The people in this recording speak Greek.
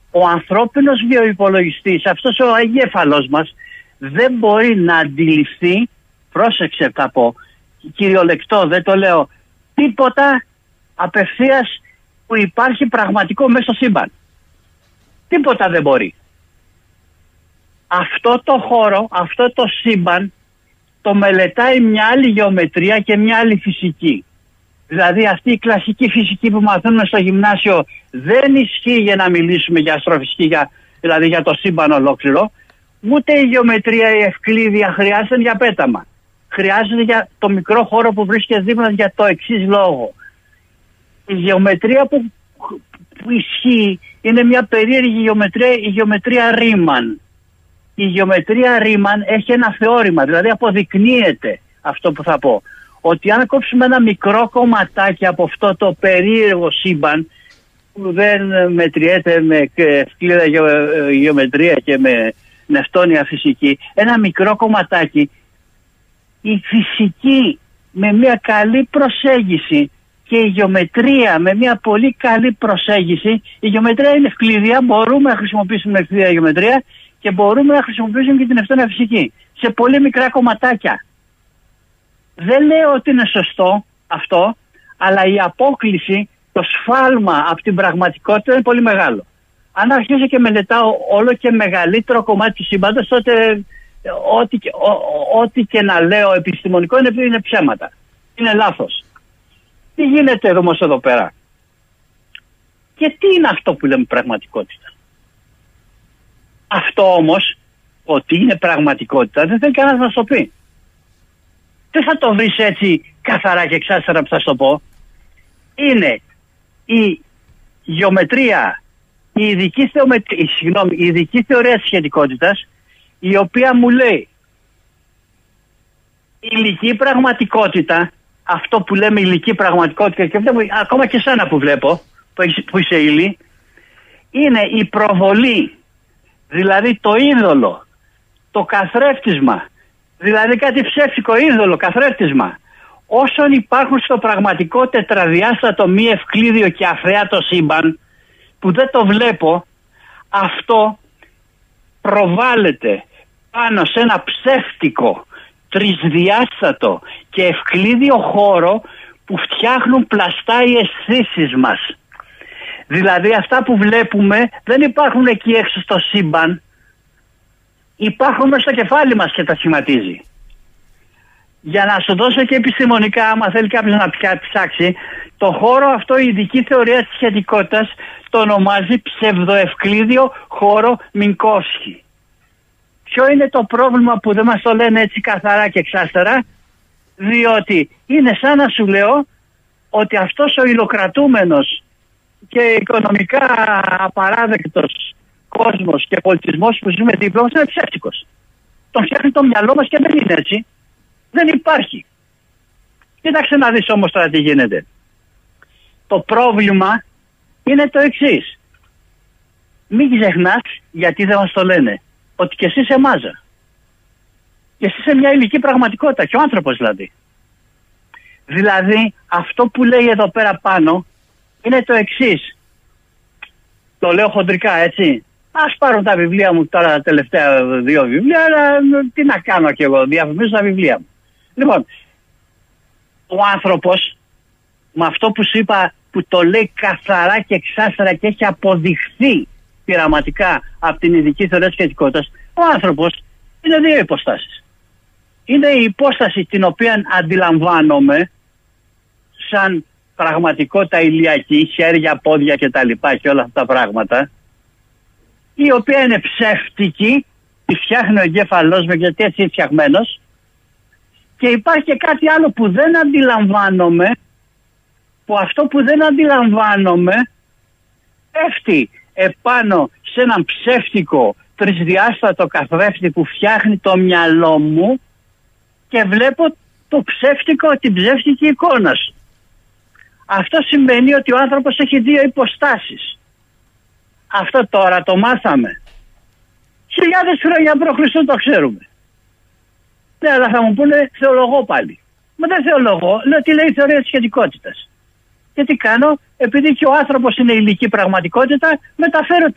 Ο ανθρώπινος βιοϋπολογιστής, αυτός ο εγκέφαλος μας, δεν μπορεί να αντιληφθεί, πρόσεξε θα πω, κυριολεκτό δεν το λέω, τίποτα απευθείας που υπάρχει πραγματικό μέσα στο σύμπαν. Τίποτα δεν μπορεί. Αυτό το χώρο, αυτό το σύμπαν το μελετάει μια άλλη γεωμετρία και μια άλλη φυσική. Δηλαδή αυτή η κλασική φυσική που μαθαίνουμε στο γυμνάσιο δεν ισχύει για να μιλήσουμε για αστροφυσική, δηλαδή για το σύμπαν ολόκληρο. Ούτε η γεωμετρία, η ευκλήδια χρειάζεται για πέταμα. Χρειάζεται για το μικρό χώρο που βρίσκεται δίπλα για το εξής λόγο. Η γεωμετρία που ισχύει είναι μια περίεργη γεωμετρία, η γεωμετρία Ρίμαν. Η γεωμετρία Ρίμαν έχει ένα θεώρημα, δηλαδή αποδεικνύεται αυτό που θα πω. Ότι αν κόψουμε ένα μικρό κομματάκι από αυτό το περίεργο σύμπαν που δεν μετριέται με ευκλήδα γεωμετρία και με νευτόνια φυσική, ένα μικρό κομματάκι, η φυσική με μια καλή προσέγγιση και η γεωμετρία με μια πολύ καλή προσέγγιση, η γεωμετρία είναι ευκλήδια, μπορούμε να χρησιμοποιήσουμε ευκλήδια γεωμετρία και μπορούμε να χρησιμοποιήσουμε και την νευτόνια φυσική σε πολύ μικρά κομματάκια. Δεν λέω ότι είναι σωστό αυτό, αλλά η απόκλιση, το σφάλμα από την πραγματικότητα είναι πολύ μεγάλο. Αν αρχίσω και μελετάω όλο και μεγαλύτερο κομμάτι του σύμπαντος, τότε ό,τι και να λέω επιστημονικό είναι ψέματα. Είναι λάθος. Τι γίνεται όμως εδώ πέρα? Και τι είναι αυτό που λέμε πραγματικότητα? Αυτό όμως, ότι είναι πραγματικότητα, δεν θέλει κανένας να σου το πει. Δεν θα το βρεις έτσι καθαρά και εξάστερα που θα σου το πω. Είναι η γεωμετρία, η ειδική θεωρία της σχετικότητας, η οποία μου λέει η υλική πραγματικότητα, αυτό που λέμε υλική πραγματικότητα, και βλέπω, ακόμα και σένα που βλέπω, που είσαι ύλη, είναι η προβολή, δηλαδή το είδωλο, το καθρέφτισμα, δηλαδή κάτι ψεύτικο είδωλο, καθρέφτισμα, όσων υπάρχουν στο πραγματικό τετραδιάστατο μη ευκλήδιο και αφρέατο σύμπαν, που δεν το βλέπω, αυτό προβάλλεται πάνω σε ένα ψεύτικο, τρισδιάστατο και ευκλήδιο χώρο που φτιάχνουν πλαστά οι αισθήσεις μας. Δηλαδή αυτά που βλέπουμε δεν υπάρχουν εκεί έξω στο σύμπαν, υπάρχουν μέσα στο κεφάλι μας και τα σχηματίζει. Για να σου δώσω και επιστημονικά, άμα θέλει κάποιος να ψάξει, το χώρο αυτό, η ειδική θεωρία της σχετικότητας το ονομάζει ψευδοευκλήδιο χώρο Μινκόφσκι. Ποιο είναι το πρόβλημα που δεν μας το λένε έτσι καθαρά και εξάστερα? Διότι είναι σαν να σου λέω ότι αυτός ο υλοκρατούμενος και οικονομικά απαράδεκτος κόσμος και πολιτισμός που ζούμε δίπλα μας είναι ψεύτικος. Τον φτιάχνει το μυαλό μας και δεν είναι έτσι. Δεν υπάρχει. Κοίταξε να δεις όμως τώρα τι γίνεται. Το πρόβλημα είναι το εξής. Μην ξεχνάς, γιατί δεν μας το λένε, ότι και εσύ είσαι μάζα. Και εσύ είσαι μια υλική πραγματικότητα, και ο άνθρωπος δηλαδή. Δηλαδή αυτό που λέει εδώ πέρα πάνω είναι το εξής. Το λέω χοντρικά, έτσι. Ας πάρω τα βιβλία μου τώρα, τα τελευταία 2 βιβλία, αλλά τι να κάνω κι εγώ, διαφημίζω τα βιβλία μου. Λοιπόν, ο άνθρωπος, με αυτό που σου είπα, που το λέει καθαρά και εξάστερα και έχει αποδειχθεί πειραματικά από την ειδική θεωρία της σχετικότητας, ο άνθρωπος είναι 2 υποστάσεις. Είναι η υπόσταση την οποία αντιλαμβάνομαι σαν πραγματικότητα ηλιακή, χέρια, πόδια κτλ. Και όλα αυτά τα πράγματα, η οποία είναι ψεύτικη, τη φτιάχνει ο εγκέφαλός μου γιατί έτσι είναι φτιαγμένος, και υπάρχει και κάτι άλλο που δεν αντιλαμβάνομαι, που αυτό που δεν αντιλαμβάνομαι πέφτει επάνω σε έναν ψεύτικο τρισδιάστατο καθρέφτη που φτιάχνει το μυαλό μου και βλέπω το ψεύτικο, την ψεύτικη εικόνα σου. Αυτό σημαίνει ότι ο άνθρωπος έχει 2 υποστάσεις. Αυτό τώρα το μάθαμε. 1000 χρόνια π.Χ. το ξέρουμε. Ναι, αλλά θα μου πούνε θεολογώ πάλι. Μα δεν θεολογώ, λέω τι λέει η θεωρία της σχετικότητας. Και τι κάνω? Επειδή και ο άνθρωπος είναι υλική πραγματικότητα, μεταφέρω